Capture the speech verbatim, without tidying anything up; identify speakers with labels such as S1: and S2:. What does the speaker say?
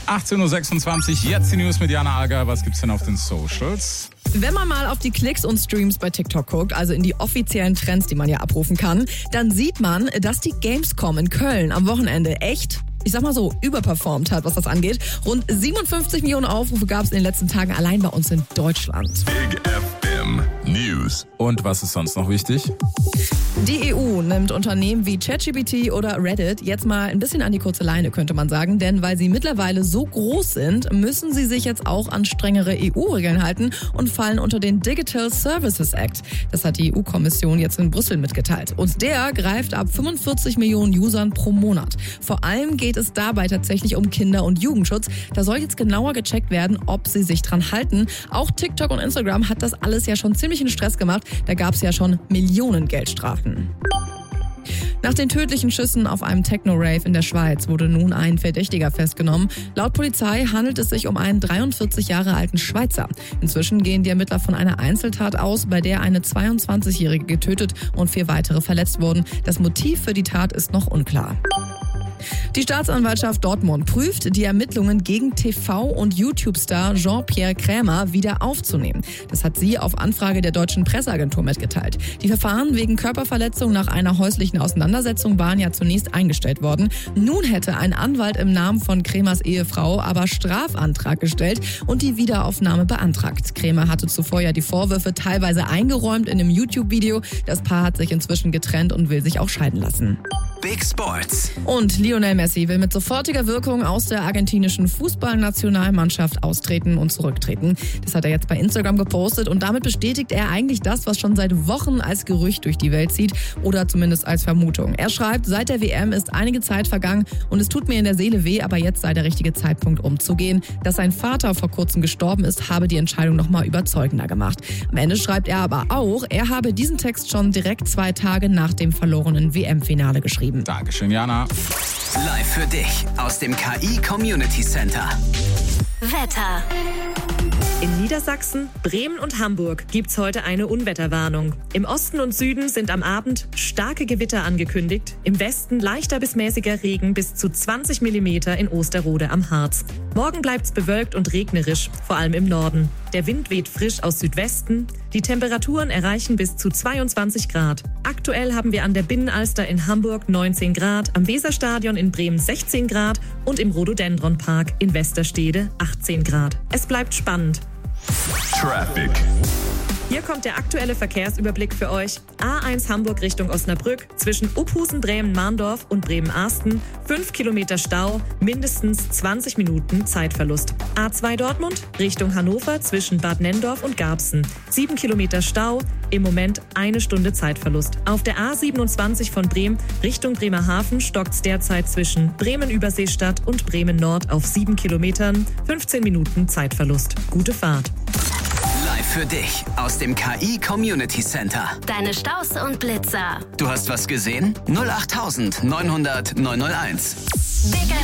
S1: achtzehn Uhr sechsundzwanzig, jetzt die News mit Jana Alger. Was gibt's denn auf den Socials?
S2: Wenn man mal auf die Klicks und Streams bei TikTok guckt, also in die offiziellen Trends, die man ja abrufen kann, dann sieht man, dass die Gamescom in Köln am Wochenende echt, ich sag mal so, überperformt hat, was das angeht. Rund siebenundfünfzig Millionen Aufrufe gab es in den letzten Tagen allein bei uns in Deutschland.
S3: Big F M News.
S1: Und was ist sonst noch wichtig?
S2: Die E U nimmt Unternehmen wie ChatGPT oder Reddit jetzt mal ein bisschen an die kurze Leine, könnte man sagen. Denn weil sie mittlerweile so groß sind, müssen sie sich jetzt auch an strengere E U-Regeln halten und fallen unter den Digital Services Act. Das hat die E U-Kommission jetzt in Brüssel mitgeteilt. Und der greift ab fünfundvierzig Millionen Usern pro Monat. Vor allem geht es dabei tatsächlich um Kinder- und Jugendschutz. Da soll jetzt genauer gecheckt werden, ob sie sich dran halten. Auch TikTok und Instagram hat das alles ja schon ziemlich in Stress gemacht. Da gab es ja schon Millionen Geldstrafen. Nach den tödlichen Schüssen auf einem Techno-Rave in der Schweiz wurde nun ein Verdächtiger festgenommen. Laut Polizei handelt es sich um einen dreiundvierzig Jahre alten Schweizer. Inzwischen gehen die Ermittler von einer Einzeltat aus, bei der eine zweiundzwanzigjährige getötet und vier weitere verletzt wurden. Das Motiv für die Tat ist noch unklar. Die Staatsanwaltschaft Dortmund prüft, die Ermittlungen gegen T V- und YouTube-Star Jean-Pierre Krämer wieder aufzunehmen. Das hat sie auf Anfrage der deutschen Presseagentur mitgeteilt. Die Verfahren wegen Körperverletzung nach einer häuslichen Auseinandersetzung waren ja zunächst eingestellt worden. Nun hätte ein Anwalt im Namen von Krämers Ehefrau aber Strafantrag gestellt und die Wiederaufnahme beantragt. Krämer hatte zuvor ja die Vorwürfe teilweise eingeräumt in einem YouTube-Video. Das Paar hat sich inzwischen getrennt und will sich auch scheiden lassen.
S3: Big Sports.
S2: Und Lionel Messi will mit sofortiger Wirkung aus der argentinischen Fußballnationalmannschaft austreten und zurücktreten. Das hat er jetzt bei Instagram gepostet und damit bestätigt er eigentlich das, was schon seit Wochen als Gerücht durch die Welt zieht oder zumindest als Vermutung. Er schreibt, seit der W M ist einige Zeit vergangen und es tut mir in der Seele weh, aber jetzt sei der richtige Zeitpunkt umzugehen. Dass sein Vater vor kurzem gestorben ist, habe die Entscheidung nochmal überzeugender gemacht. Am Ende schreibt er aber auch, er habe diesen Text schon direkt zwei Tage nach dem verlorenen W M-Finale geschrieben.
S1: Dankeschön, Jana.
S3: Live für dich aus dem K I Community Center.
S4: Wetter.
S5: In Niedersachsen, Bremen und Hamburg gibt's heute eine Unwetterwarnung. Im Osten und Süden sind am Abend starke Gewitter angekündigt. Im Westen leichter bis mäßiger Regen bis zu zwanzig Millimeter in Osterode am Harz. Morgen bleibt's bewölkt und regnerisch, vor allem im Norden. Der Wind weht frisch aus Südwesten. Die Temperaturen erreichen bis zu zweiundzwanzig Grad. Aktuell haben wir an der Binnenalster in Hamburg neunzehn Grad, am Weserstadion in Bremen sechzehn Grad und im Rhododendron-Park in Westerstede achtzehn Grad. Es bleibt spannend.
S3: Traffic.
S5: Hier kommt der aktuelle Verkehrsüberblick für euch. A eins Hamburg Richtung Osnabrück, zwischen Uphusen, Bremen-Mahndorf und Bremen-Arsten. fünf Kilometer Stau, mindestens zwanzig Minuten Zeitverlust. A zwei Dortmund Richtung Hannover, zwischen Bad Nenndorf und Garbsen. sieben Kilometer Stau, im Moment eine Stunde Zeitverlust. Auf der A siebenundzwanzig von Bremen Richtung Bremerhaven stockt's derzeit zwischen Bremen-Überseestadt und Bremen-Nord auf sieben Kilometern. fünfzehn Minuten Zeitverlust. Gute Fahrt.
S3: Live für dich aus dem K I Community Center.
S4: Deine Staus und Blitzer.
S3: Du hast was gesehen? null acht neunhundert neunhunderteins.
S4: Big